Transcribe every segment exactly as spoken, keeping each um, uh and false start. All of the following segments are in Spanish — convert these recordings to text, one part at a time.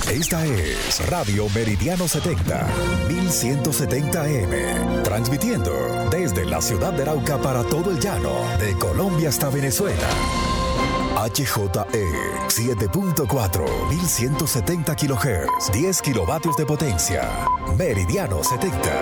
Esta es Radio Meridiano setenta, mil ciento setenta A M, transmitiendo desde la ciudad de Arauca para todo el llano, de Colombia hasta Venezuela. H J E siete punto cuatro, mil ciento setenta kilohertz, diez kilovatios de potencia. Meridiano setenta.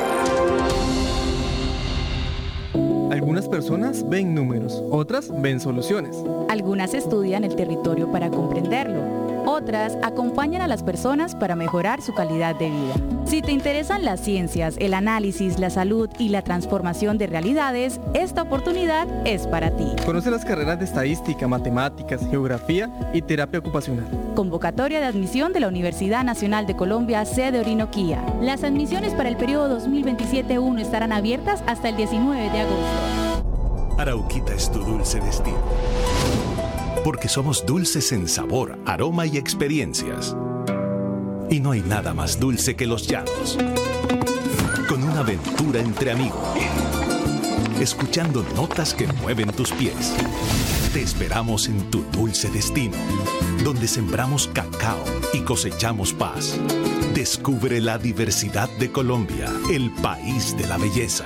Algunas personas ven números, otras ven soluciones. Algunas estudian el territorio para comprenderlo. Otras acompañan a las personas para mejorar su calidad de vida. Si te interesan las ciencias, el análisis, la salud y la transformación de realidades, esta oportunidad es para ti. Conoce las carreras de estadística, matemáticas, geografía y terapia ocupacional. Convocatoria de admisión de la Universidad Nacional de Colombia, sede Orinoquía. Las admisiones para el periodo dos mil veintisiete uno estarán abiertas hasta el diecinueve de agosto. Arauquita es tu dulce destino. Porque somos dulces en sabor, aroma y experiencias. Y no hay nada más dulce que los llanos. Con una aventura entre amigos. Escuchando notas que mueven tus pies. Te esperamos en tu dulce destino, donde sembramos cacao y cosechamos paz. Descubre la diversidad de Colombia, el país de la belleza.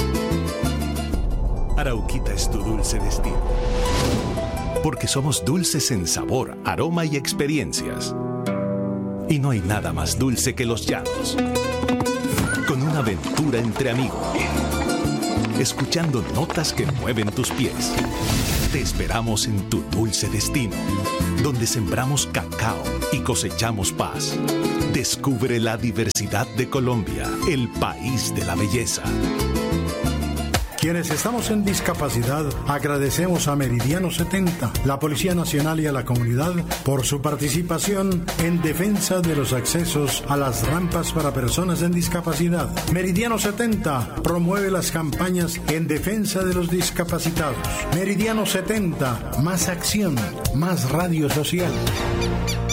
Arauquita es tu dulce destino. Porque somos dulces en sabor, aroma y experiencias. Y no hay nada más dulce que los llanos. Con una aventura entre amigos. Escuchando notas que mueven tus pies. Te esperamos en tu dulce destino, donde sembramos cacao y cosechamos paz. Descubre la diversidad de Colombia, el país de la belleza. Quienes estamos en discapacidad, agradecemos a Meridiano setenta, la Policía Nacional y a la comunidad por su participación en defensa de los accesos a las rampas para personas en discapacidad. Meridiano setenta promueve las campañas en defensa de los discapacitados. Meridiano setenta, más acción, más radio social.